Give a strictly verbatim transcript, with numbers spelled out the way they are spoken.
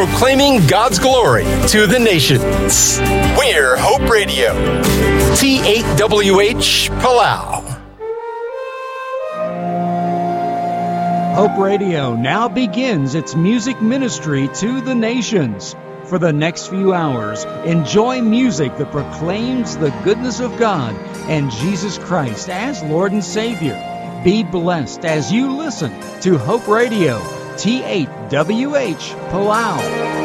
proclaiming God's glory to the nations. We're Hope Radio. T eight W H Palau. Hope Radio now begins its music ministry to the nations. For the next few hours, enjoy music that proclaims the goodness of God and Jesus Christ as Lord and Savior. Be blessed as you listen to Hope Radio, T eight W H Palau.